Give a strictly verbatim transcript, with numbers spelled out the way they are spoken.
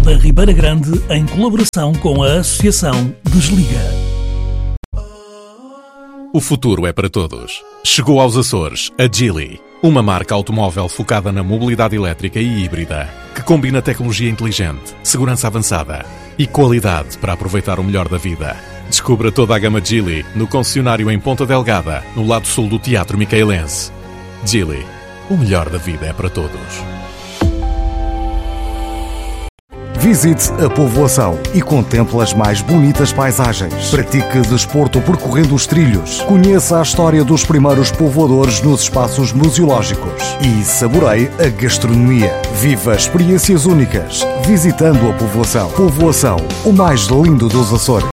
da Ribeira Grande em colaboração com a Associação Desliga. O futuro é para todos. Chegou aos Açores a Geely, uma marca automóvel focada na mobilidade elétrica e híbrida, que combina tecnologia inteligente, segurança avançada e qualidade para aproveitar o melhor da vida. Descubra toda a gama Geely no concessionário em Ponta Delgada, no lado sul do Teatro Micaelense. Geely, o melhor da vida é para todos. Visite a povoação e contemple as mais bonitas paisagens. Pratique desporto percorrendo os trilhos. Conheça a história dos primeiros povoadores nos espaços museológicos. E saboreie a gastronomia. Viva experiências únicas visitando a povoação. Povoação, o mais lindo dos Açores.